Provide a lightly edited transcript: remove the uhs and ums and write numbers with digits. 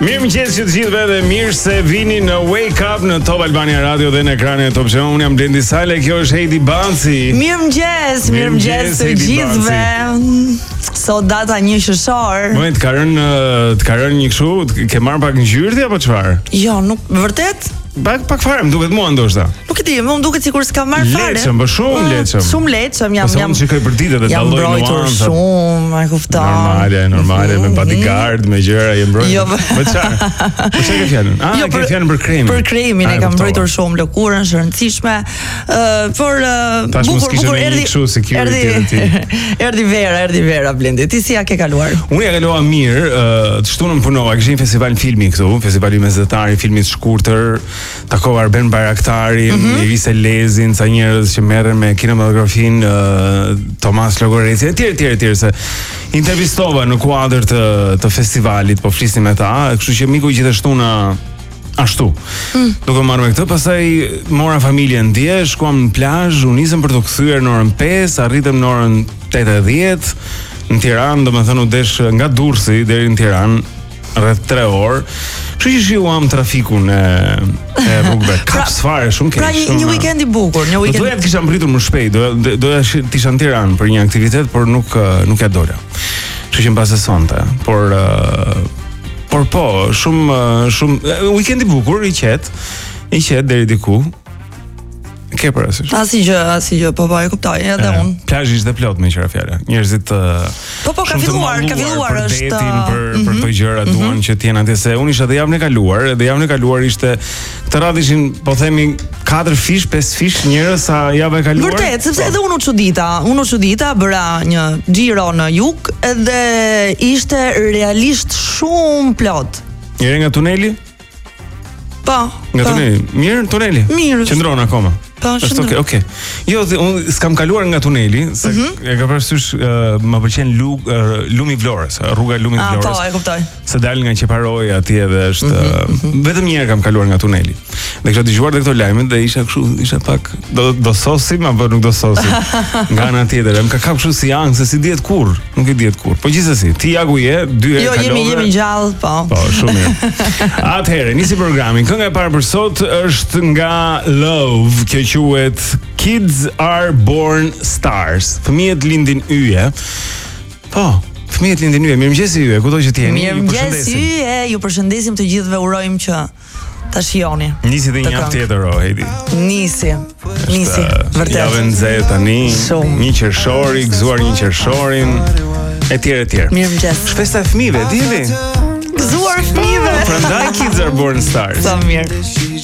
Mirëmëngjes që të gjithëve dhe mirë se vini në Wake Up në Top Albania Radio dhe në ekranin e Top Show. Unë jam Blendi Sale, kjo është Heidi Banci. Mirëmëngjes të gjithëve. Sot data 1 sheshor. Moment, të ka rënë një kështu, ke marrë pak ngjyrë apo çfarë? Jo, nuk vërtet. Pak fare, më duket mua ndoshta. Nuk e di, më duket sikur s'ka marrë fare. Leçëm, po shumë leçëm. Shumë leçëm, jam shikoj për ditët e dalloj nuancë. Shumë, e kupton. Normale, me bodyguard, me gjëra, e mbrojtur. Jo, po çfarë? Po çka ke fjalën? Ke fjalën për kremin. Për kremin e kam mbrojtur shumë, lëkurën është e rëndësishme. Por bukur erdhi vera Blendi. Ti si ja ke kaluar? Unë ja kalova mirë, të shtunën punova, kishte një festival filmi këtu, festivali mesatar i filmit të shkurtër. Takova Arben Bayraktari, Irise Lezin, ca njerëz që merren me kinematografinë, Tomas Logoreci, etj, se intervistova në kuadër të festivalit, po flisnim me ta, kështu që miku gjithashtu na ashtu. Duke marrë me këtë, pastaj mora familjen dje, shkuam në plazh, u nisëm për të kthyer në orën 5, arritëm në orën 8:10 në Tiranë, domethënë u desh nga Durrësi deri në Tiranë rreth 3 orë. Kështu që shijuam trafikun e rrugëve. Kaps fare, shumë keq. Pra një weekend i bukur, një weekend. Doja të kisha mbritur më shpejt, doja të isha në Tiranë për një aktivitet, por nuk ja dola. Kështu që mbase sonte, por po, shumë weekend i bukur, i qetë deri diku. Ke parasysh? Asgjë, po e kuptoj, edhe unë. Plazhi ishte plot me qira fjala. Njerëzit Po ka filluar është për këto gjëra duan që të jenë atje, se unë isha dhe javën e kaluar ishte këtë radhë ishin, po themi 4 fish, 5 fish njerëz sa java e kaluar. Vërtet, sepse edhe unë u çudita, bëra një xhiro në jug edhe ishte realisht shumë plot. Njëre nga tuneli? Po. Nga tuneli. Mirë, tuneli. Mirë. Qëndron akoma. Është okay. Jo, unë s'kam kaluar nga tuneli, se e ka parasysh më pëlqen lumi i Vlorës, rruga e lumit të Vlorës. Po, e kuptoj. Se dal nga Qeparoi atje dhe është vetëm një herë kam kaluar nga tuneli. Dhe kisha dëgjuar dhe këto lajmet dhe isha pak do sosim apo nuk do sosim. Nga ana tjetër, më ka kap kështu si ankth, se si dihet kurr, nuk e dihet kurr. Po gjithsesi, ti jagu je 2 herë kalove. Jo, jemi gjallë, po. Po, shumë mirë. Atëherë, nisi programin. Kënga e parë për sot është nga Love, kjo quhet Kids Are Born Stars. Fëmijët lindin yje. Po, fëmijët lindin yje. Mirëmëngjes yje, kudo që t'jeni. Mirëmëngjes yje, ju përshëndesim të gjithëve, urojmë që ta shijoni. Nisi dhe një javë tjetër, Heidi. Nisi, vërtet. Javën nxehtë tani, një qershori, gëzuar një qershorin, etj. Mirëmëngjes. Festa e fëmijëve, dini? Gëzuar fëmijëve. Prandaj Kids Are Born Stars. Sa mirë.